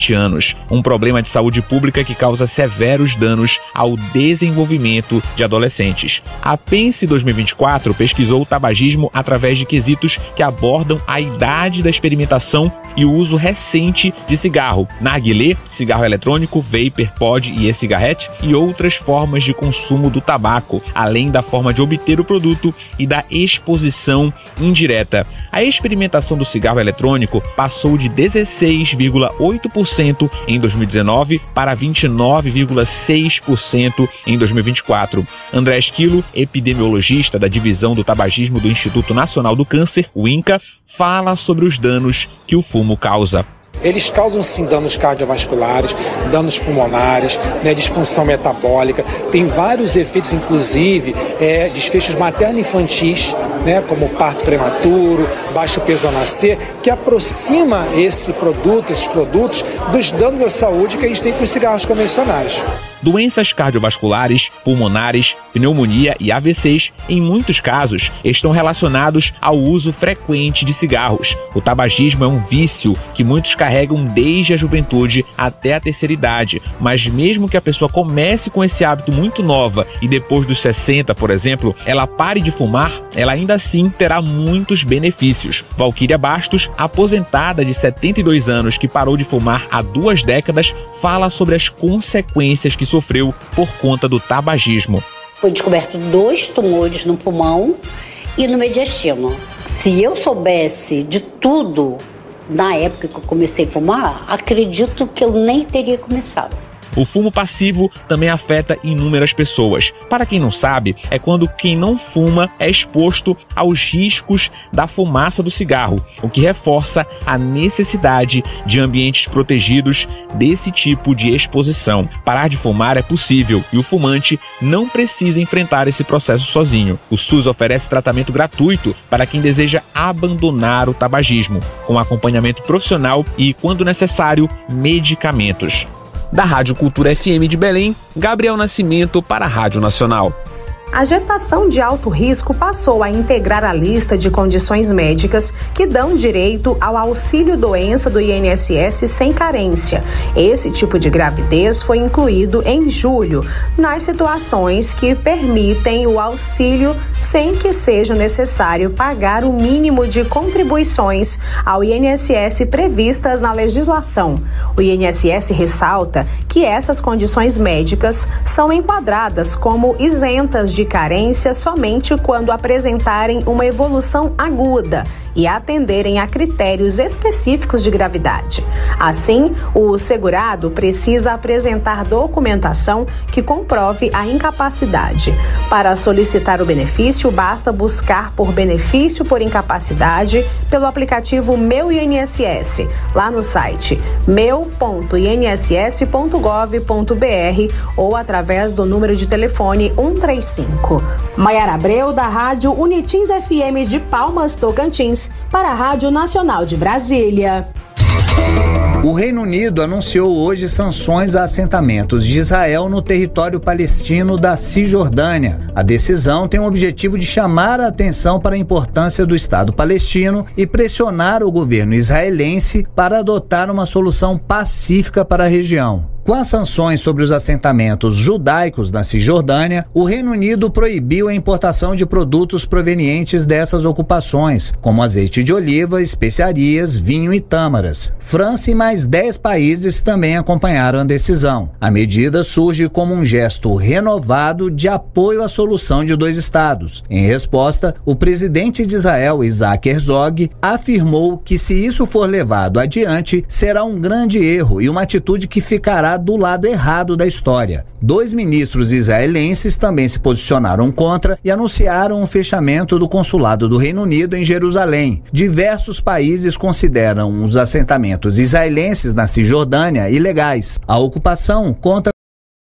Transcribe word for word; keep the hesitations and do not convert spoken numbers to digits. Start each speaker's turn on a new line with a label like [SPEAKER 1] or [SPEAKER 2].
[SPEAKER 1] anos, um problema de saúde pública que causa severos danos ao desenvolvimento de adolescentes. A Pense dois mil e vinte e quatro pesquisou o tabagismo através de quesitos que abordam a idade da experimentação e o uso recente de cigarro, narguilé, cigarro eletrônico, vapor, pod e e-cigarrete e outras formas de consumo do tabaco, além da forma de obter o produto e da exposição indireta. A experimentação do cigarro eletrônico passou de dezesseis vírgula oito por cento em dois mil e dezenove para vinte e nove vírgula seis por cento em dois mil e vinte e quatro. André Esquilo, epidemiologista da Divisão do Tabagismo do Instituto Nacional do Câncer, o INCA, fala sobre os danos que o fumo causa.
[SPEAKER 2] Eles causam sim danos cardiovasculares, danos pulmonares, né, disfunção metabólica, tem vários efeitos, inclusive é, desfechos materno-infantis, né, como parto prematuro, baixo peso ao nascer, que aproxima esse produto, esses produtos dos danos à saúde que a gente tem com os cigarros convencionais.
[SPEAKER 1] Doenças cardiovasculares, pulmonares, pneumonia e A V Cs, em muitos casos, estão relacionados ao uso frequente de cigarros. O tabagismo é um vício que muitos carregam desde a juventude até a terceira idade, mas mesmo que a pessoa comece com esse hábito muito nova e depois dos sessenta, por exemplo, ela pare de fumar, ela ainda assim terá muitos benefícios. Valquíria Bastos, aposentada de setenta e dois anos que parou de fumar há duas décadas, fala sobre as consequências que sofreu por conta do tabagismo.
[SPEAKER 3] Foi descoberto dois tumores no pulmão e no mediastino. Se eu soubesse de tudo na época que eu comecei a fumar, acredito que eu nem teria começado.
[SPEAKER 1] O fumo passivo também afeta inúmeras pessoas. Para quem não sabe, é quando quem não fuma é exposto aos riscos da fumaça do cigarro, o que reforça a necessidade de ambientes protegidos desse tipo de exposição. Parar de fumar é possível e o fumante não precisa enfrentar esse processo sozinho. O SUS oferece tratamento gratuito para quem deseja abandonar o tabagismo, com acompanhamento profissional e, quando necessário, medicamentos. Da Rádio Cultura F M de Belém, Gabriel Nascimento para a Rádio Nacional.
[SPEAKER 4] A gestação de alto risco passou a integrar a lista de condições médicas que dão direito ao auxílio-doença do I N S S sem carência. Esse tipo de gravidez foi incluído em julho nas situações que permitem o auxílio sem que seja necessário pagar o mínimo de contribuições ao I N S S previstas na legislação. O I N S S ressalta que essas condições médicas são enquadradas como isentas de de carência somente quando apresentarem uma evolução aguda e atenderem a critérios específicos de gravidade. Assim, o segurado precisa apresentar documentação que comprove a incapacidade. Para solicitar o benefício, basta buscar por benefício por incapacidade pelo aplicativo Meu I N S S, lá no site meu ponto i n s s ponto gov ponto b r ou através do número de telefone um três cinco. Maiara Abreu, da Rádio Unitins F M de Palmas, Tocantins, para a Rádio Nacional de Brasília.
[SPEAKER 5] O Reino Unido anunciou hoje sanções a assentamentos de Israel no território palestino da Cisjordânia. A decisão tem o objetivo de chamar a atenção para a importância do Estado palestino e pressionar o governo israelense para adotar uma solução pacífica para a região. Com as sanções sobre os assentamentos judaicos na Cisjordânia, o Reino Unido proibiu a importação de produtos provenientes dessas ocupações, como azeite de oliva, especiarias, vinho e tâmaras. França e mais dez países também acompanharam a decisão. A medida surge como um gesto renovado de apoio à solução de dois estados. Em resposta, o presidente de Israel, Isaac Herzog, afirmou que se isso for levado adiante, será um grande erro e uma atitude que ficará do lado errado da história. Dois ministros israelenses também se posicionaram contra e anunciaram o fechamento do consulado do Reino Unido em Jerusalém. Diversos países consideram os assentamentos israelenses na Cisjordânia ilegais. A ocupação conta